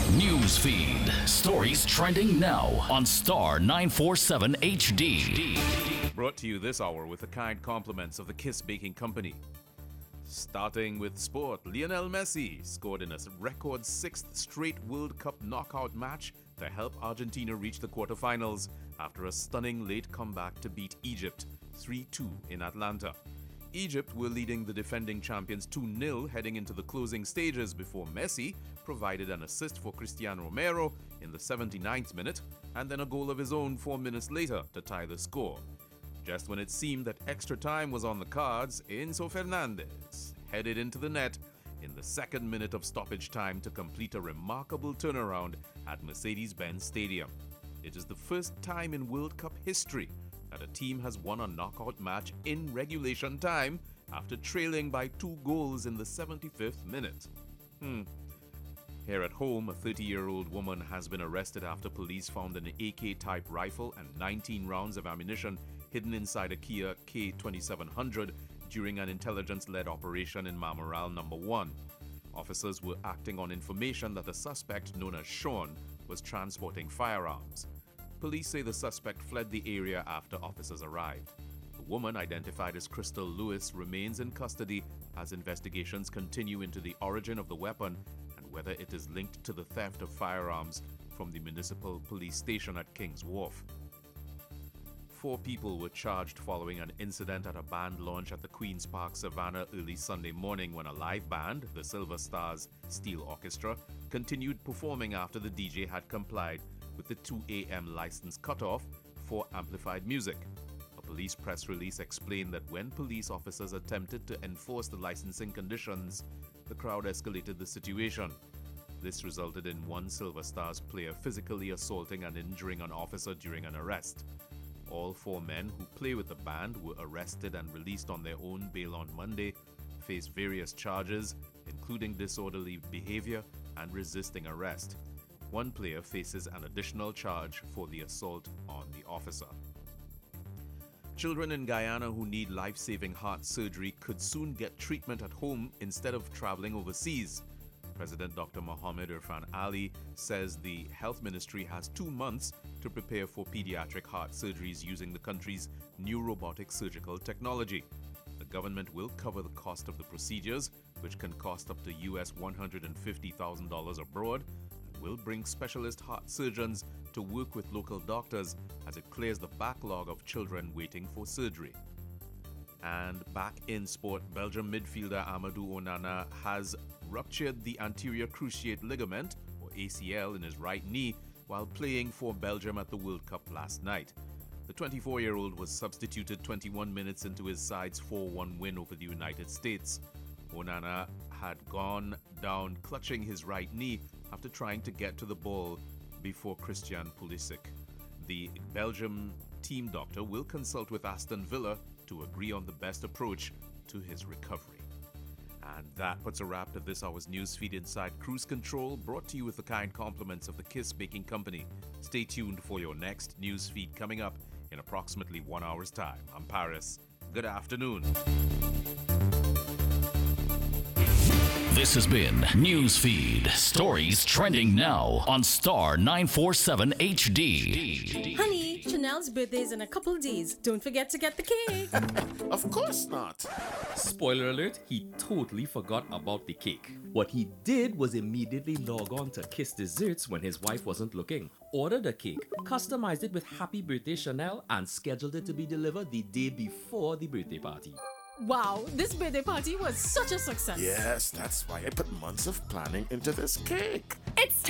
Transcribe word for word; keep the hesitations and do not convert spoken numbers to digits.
News feed. Stories trending now on Star nine forty-seven H D. Brought to you this hour with the kind compliments of the Kiss Baking Company. Starting with sport, Lionel Messi scored in a record sixth straight World Cup knockout match to help Argentina reach the quarterfinals after a stunning late comeback to beat Egypt three two in Atlanta. Egypt were leading the defending champions two nil heading into the closing stages before Messi provided an assist for Cristiano Romero in the seventy-ninth minute and then a goal of his own four minutes later to tie the score. Just when it seemed that extra time was on the cards, Enzo Fernandez headed into the net in the second minute of stoppage time to complete a remarkable turnaround at Mercedes-Benz Stadium. It is the first time in World Cup history that a team has won a knockout match in regulation time after trailing by two goals in the seventy-fifth minute. Hmm. Here at home, a thirty-year-old woman has been arrested after police found an A K-type rifle and nineteen rounds of ammunition hidden inside a Kia K twenty-seven hundred during an intelligence-led operation in Mamoral Number one. Officers were acting on information that the suspect, known as Sean, was transporting firearms. Police say the suspect fled the area after officers arrived. The woman, identified as Crystal Lewis, remains in custody as investigations continue into the origin of the weapon and whether it is linked to the theft of firearms from the municipal police station at King's Wharf. Four people were charged following an incident at a band launch at the Queen's Park Savannah early Sunday morning when a live band, the Silver Stars Steel Orchestra, continued performing after the D J had complied with the two a m license cutoff for amplified music. A police press release explained that when police officers attempted to enforce the licensing conditions, the crowd escalated the situation. This resulted in one Silver Stars player physically assaulting and injuring an officer during an arrest. All four men who play with the band were arrested and released on their own bail on Monday, face various charges, including disorderly behavior and resisting arrest. One player faces an additional charge for the assault on the officer. Children in Guyana who need life-saving heart surgery could soon get treatment at home instead of traveling overseas. President Doctor Mohammed Irfan Ali says the health ministry has two months to prepare for pediatric heart surgeries using the country's new robotic surgical technology. The government will cover the cost of the procedures, which can cost up to U S one hundred fifty thousand dollars abroad, and will bring specialist heart surgeons to work with local doctors as it clears the backlog of children waiting for surgery. And back in sport, Belgium midfielder Amadou Onana has ruptured the anterior cruciate ligament, or A C L, in his right knee while playing for Belgium at the World Cup last night. The twenty-four-year-old was substituted twenty-one minutes into his side's four one win over the United States. Onana had gone down clutching his right knee after trying to get to the ball before Christian Pulisic. The Belgium team doctor will consult with Aston Villa to agree on the best approach to his recovery. And that puts a wrap to this hour's newsfeed inside Cruise Control, brought to you with the kind compliments of the Kiss Baking Company. Stay tuned for your next newsfeed coming up in approximately one hour's time. I'm Paris. Good afternoon. This has been Newsfeed. Stories trending now on Star nine forty-seven H D. Honey, Chanel's birthday is in a couple days. Don't forget to get the cake. Of course not. Spoiler alert, he totally forgot about the cake. What he did was immediately log on to Kiss Desserts when his wife wasn't looking, ordered a cake, customized it with Happy Birthday Chanel, and scheduled it to be delivered the day before the birthday party. Wow, this birthday party was such a success. Yes, that's why I put months of planning into this cake. It's